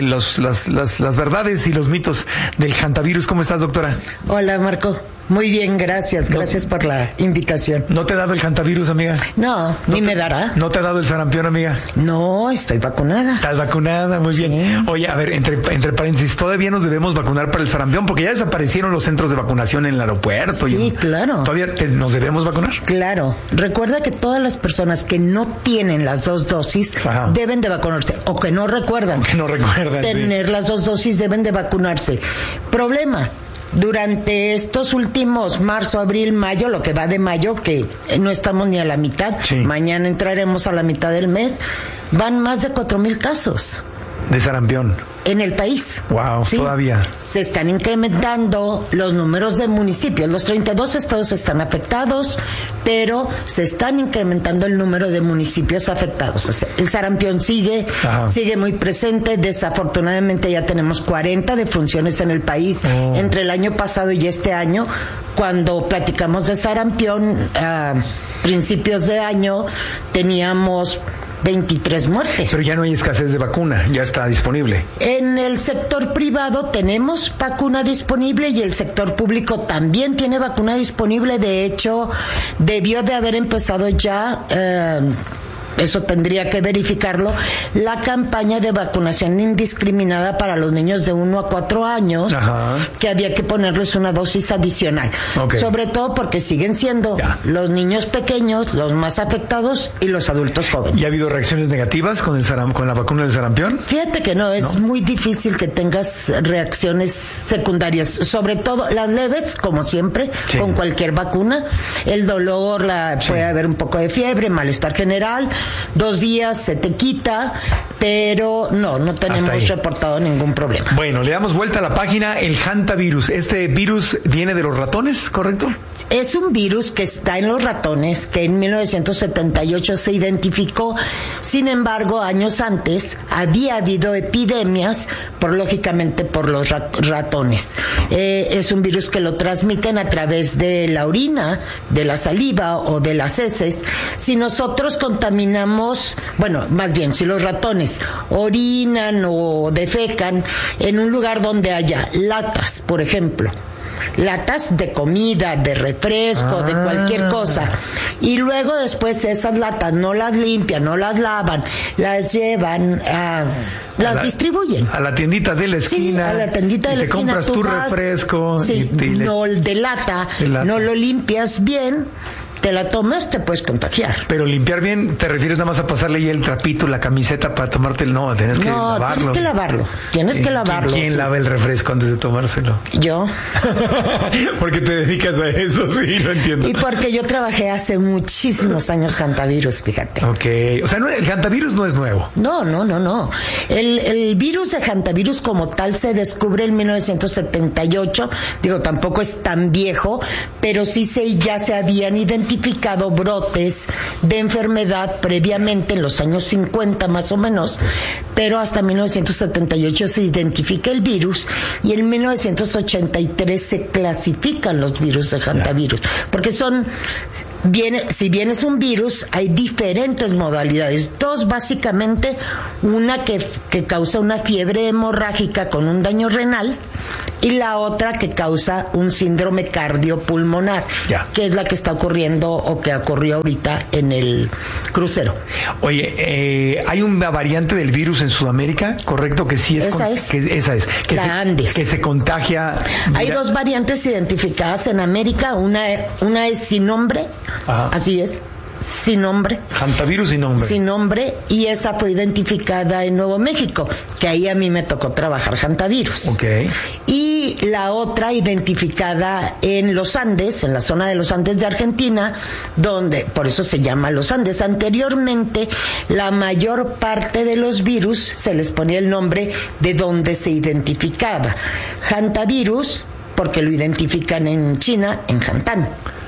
las verdades y los mitos del hantavirus. ¿Cómo estás, doctora?
Hola, Marco. Muy bien, gracias por la invitación.
¿No te ha dado el hantavirus, amiga?
No, ni me dará.
¿No te ha dado el sarampión, amiga?
No, estoy vacunada.
¿Estás vacunada? Muy bien. Sí. Oye, a ver, entre paréntesis, ¿todavía nos debemos vacunar para el sarampión? Porque ya desaparecieron los centros de vacunación en el aeropuerto.
Sí, claro.
¿Todavía nos debemos vacunar?
Claro. Recuerda que todas las personas que no tienen las 2 dosis deben de vacunarse, o que no recuerdan. Tener las 2 dosis, deben de vacunarse. Problema. Durante estos últimos marzo, abril, mayo, lo que va de mayo, que no estamos ni a la mitad, mañana entraremos a la mitad del mes, van más de 4,000 casos.
De sarampión.
En el país.
Wow, ¿sí? Todavía.
Se están incrementando los números de municipios. Los 32 estados están afectados, pero se están incrementando el número de municipios afectados. O sea, el sarampión sigue muy presente. Desafortunadamente ya tenemos 40 defunciones en el país entre el año pasado y este año. Cuando platicamos de sarampión, a principios de año teníamos 23 muertes.
Pero ya no hay escasez de vacuna, ya está disponible.
En el sector privado tenemos vacuna disponible y el sector público también tiene vacuna disponible. De hecho, debió de haber empezado ya, eso tendría que verificarlo, la campaña de vacunación indiscriminada para los niños de 1 a 4 años, que había que ponerles una dosis adicional. Sobre todo porque siguen siendo los niños pequeños los más afectados y los adultos jóvenes.
¿Y ha habido reacciones negativas con la vacuna del sarampión?
Fíjate que no, es muy difícil que tengas reacciones secundarias, sobre todo las leves, como siempre, con cualquier vacuna. El dolor, puede haber un poco de fiebre, malestar general, 2 días se te quita, pero no tenemos reportado ningún problema.
Bueno, le damos vuelta a la página. El hantavirus, ¿este virus viene de los ratones, correcto?
Es un virus que está en los ratones, que en 1978 se identificó. Sin embargo, años antes había habido epidemias, lógicamente por los ratones. Es un virus que lo transmiten a través de la orina, de la saliva o de las heces. Si nosotros contaminamos, más bien, si los ratones orinan o defecan en un lugar donde haya latas, por ejemplo, latas de comida, de refresco, de cualquier cosa. Y luego después esas latas no las limpian, no las lavan, las llevan las distribuyen.
A la tiendita de la esquina.
Sí, a la tiendita de la esquina.
Te compras tu refresco.
Sí, no de lata, no lo limpias bien. Te la tomas, te puedes contagiar.
Pero limpiar bien, ¿te refieres nada más a pasarle ahí el trapito, la camiseta para tomarte el... No, tienes que lavarlo.
Tienes que lavarlo.
¿Quién lava el refresco antes de tomárselo?
Yo.
Porque te dedicas a eso, sí, lo entiendo.
Y porque yo trabajé hace muchísimos años hantavirus, fíjate.
Ok, o sea, el hantavirus no es nuevo.
No. El virus de hantavirus como tal se descubre en 1978. Digo, tampoco es tan viejo, pero sí ya se habían identificado brotes de enfermedad previamente en los años 50 más o menos, pero hasta 1978 se identifica el virus y en 1983 se clasifican los virus de hantavirus, porque si bien es un virus, hay diferentes modalidades. Dos, básicamente, una que causa una fiebre hemorrágica con un daño renal y la otra que causa un síndrome cardiopulmonar, que es la que está ocurriendo o que ocurrió ahorita en el crucero.
Oye, hay una variante del virus en Sudamérica, ¿correcto? Que sí es... Esa es.
La Andes.
Que se contagia...
Hay dos variantes identificadas en América. Una es sin nombre. Ajá. Así es, sin nombre.
Hantavirus sin nombre.
Sin nombre, y esa fue identificada en Nuevo México, que ahí a mí me tocó trabajar hantavirus.
Ok.
Y la otra identificada en los Andes, en la zona de los Andes de Argentina, donde, por eso se llama los Andes. Anteriormente, la mayor parte de los virus se les ponía el nombre de donde se identificaba. Hantavirus, porque lo identifican en China, en Hantan.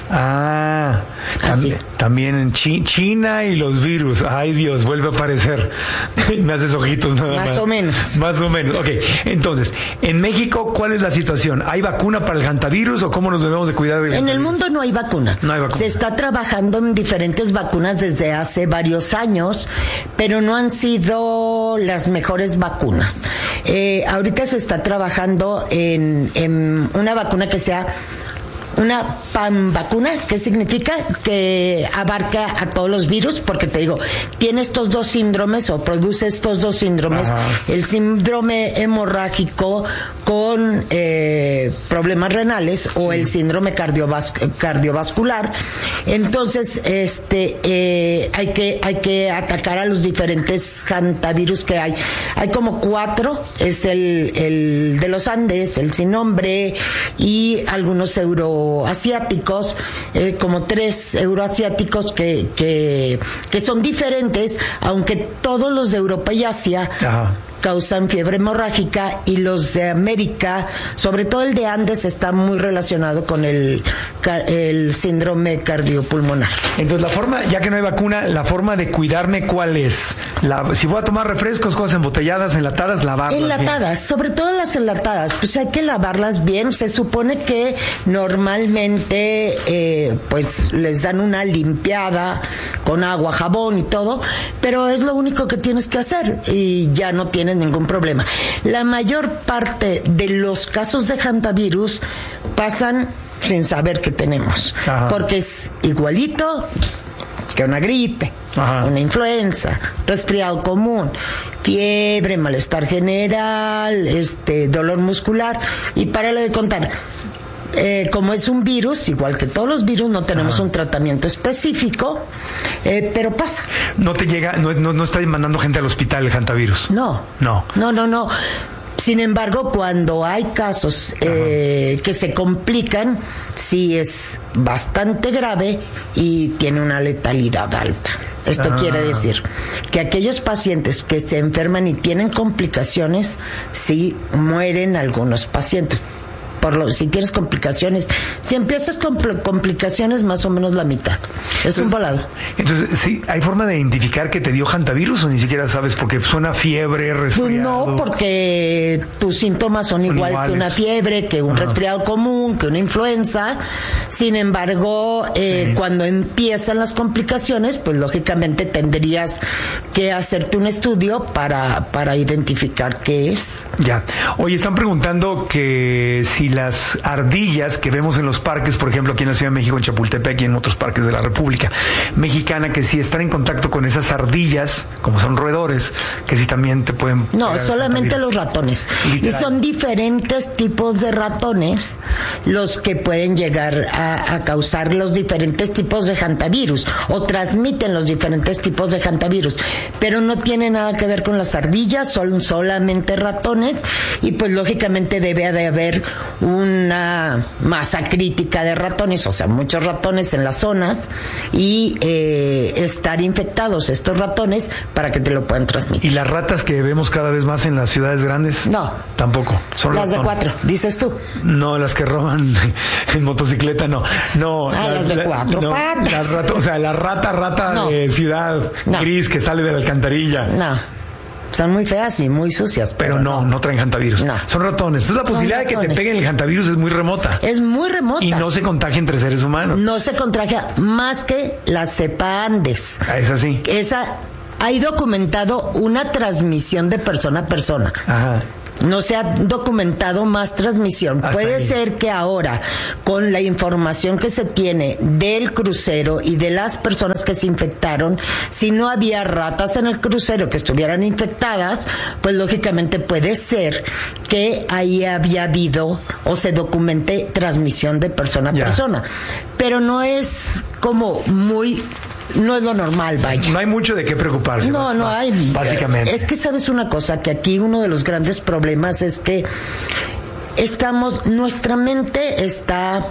También en China y los virus. Ay, Dios, vuelve a aparecer. Me haces ojitos nada más. Más o menos. Ok, entonces, en México, ¿cuál es la situación? ¿Hay vacuna para el hantavirus o cómo nos debemos de cuidar del hantavirus?
En el mundo no hay vacuna. Se está trabajando en diferentes vacunas desde hace varios años, pero no han sido las mejores vacunas. Ahorita se está trabajando en una vacuna que sea una panvacuna, que significa que abarca a todos los virus, porque te digo, tiene estos dos síndromes o produce estos dos síndromes. Ajá. El síndrome hemorrágico con problemas renales o el síndrome cardiovascular. Entonces, hay que atacar a los diferentes hantavirus que hay. Hay como 4, es el de los Andes, el sin nombre y algunos euroasiáticos, como 3 euroasiáticos que son diferentes, aunque todos los de Europa y Asia causan fiebre hemorrágica, y los de América, sobre todo el de Andes, está muy relacionado con el síndrome cardiopulmonar.
Entonces, la forma, ya que no hay vacuna, la forma de cuidarme, ¿cuál es? Si voy a tomar refrescos, cosas embotelladas, enlatadas, lavarlas
enlatadas, bien. Sobre todo las enlatadas, pues hay que lavarlas bien. Se supone que normalmente pues les dan una limpiada con agua, jabón y todo, pero es lo único que tienes que hacer y ya no tienes ningún problema. La mayor parte de los casos de hantavirus pasan sin saber que tenemos. Ajá. Porque es igualito que una gripe, una influenza, resfriado común, fiebre, malestar general, dolor muscular, y párale de contar. Como es un virus, igual que todos los virus, no tenemos un tratamiento específico, pero pasa.
No te llega, no está mandando gente al hospital el hantavirus.
No. Sin embargo, cuando hay casos que se complican, sí es bastante grave y tiene una letalidad alta. Esto quiere decir que aquellos pacientes que se enferman y tienen complicaciones, sí mueren algunos pacientes. Si tienes complicaciones, si empiezas con complicaciones, más o menos la mitad. Es un volado.
Entonces, sí, ¿hay forma de identificar que te dio hantavirus o ni siquiera sabes? Porque suena fiebre, resfriado.
No, porque tus síntomas son igual
iguales.
que una fiebre, que un resfriado común, que una influenza. Sin embargo, cuando empiezan las complicaciones, pues lógicamente tendrías que hacerte un estudio para identificar qué es.
Ya. Oye, están preguntando que si las ardillas que vemos en los parques, por ejemplo, aquí en la Ciudad de México, en Chapultepec y en otros parques de la República Mexicana, que si están en contacto con esas ardillas, como son roedores, que si también te pueden...
No, solamente los ratones.
Literal.
Y son diferentes tipos de ratones los que pueden llegar a causar los diferentes tipos de hantavirus o transmiten los diferentes tipos de hantavirus. Pero no tiene nada que ver con las ardillas, son solamente ratones y pues lógicamente debe de haber una masa crítica de ratones, o sea, muchos ratones en las zonas y estar infectados estos ratones para que te lo puedan transmitir.
¿Y las ratas que vemos cada vez más en las ciudades grandes?
No.
Tampoco. Son
las de 4, dices tú.
No, las que roban en motocicleta, no. No.
Las de 4 patas.
Las o sea, la rata no. De ciudad gris que sale de la alcantarilla.
No. Son muy feas y muy sucias.
Pero no traen hantavirus.
No.
Son ratones. Entonces la posibilidad de que te peguen el hantavirus es muy remota.
Es muy remota.
Y no se contagia entre seres humanos.
No se contagia más que la cepa Andes.
Esa sí.
Esa hay documentado una transmisión de persona a persona.
Ajá.
No se ha documentado más transmisión.
Hasta
Puede
ahí.
ser que ahora, con la información que se tiene del crucero y de las personas que se infectaron, si no había ratas en el crucero que estuvieran infectadas, pues lógicamente puede ser que ahí había habido o se documente transmisión de persona a persona. Pero no es como no es lo normal, vaya.
No hay mucho de qué preocuparse.
No hay.
Básicamente.
Es que sabes una cosa, que aquí uno de los grandes problemas es que nuestra mente está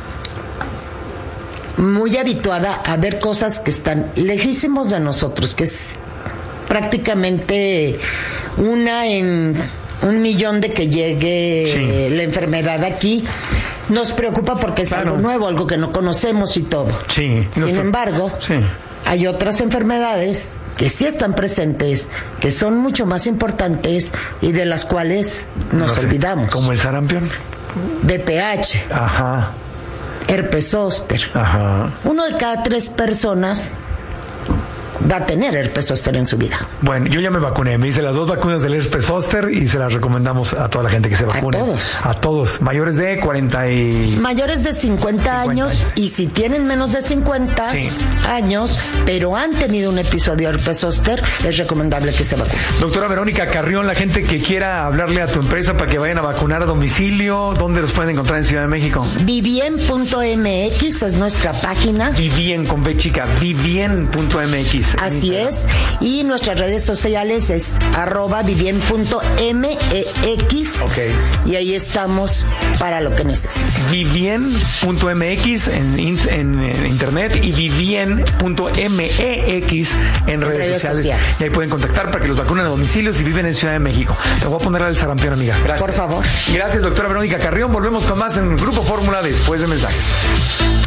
muy habituada a ver cosas que están lejísimos de nosotros, que es prácticamente una en 1,000,000 de que llegue la enfermedad aquí. Nos preocupa porque es algo nuevo, algo que no conocemos y todo.
Sí.
Sin embargo, hay otras enfermedades que sí están presentes, que son mucho más importantes y de las cuales nos olvidamos.
¿Como el sarampión?
VPH.
Ajá.
Herpes zóster.
Ajá.
1 de cada 3 personas va a tener herpes zóster en su vida.
Bueno, yo ya me vacuné. Me hice las 2 vacunas del herpes zóster y se las recomendamos a toda la gente que se vacune. A todos. Mayores de 40 y...
Mayores de 50 años y si tienen menos de 50 años, pero han tenido un episodio de herpes zóster, es recomendable que se vacunen.
Doctora Verónica Carrión, la gente que quiera hablarle a tu empresa para que vayan a vacunar a domicilio, ¿dónde los pueden encontrar en Ciudad de México?
Vivien.mx es nuestra página.
Vivien con B chica, vivien.mx.
Así es. Y nuestras redes sociales es @vivien.mex. Y ahí estamos para lo que necesiten.
Vivien.mx en internet y vivien.mex en redes sociales. Y ahí pueden contactar para que los vacunen a domicilio si viven en Ciudad de México. Te voy a poner al sarampión, amiga. Gracias.
Por favor.
Gracias, doctora Verónica Carrión. Volvemos con más en Grupo Fórmula después de mensajes.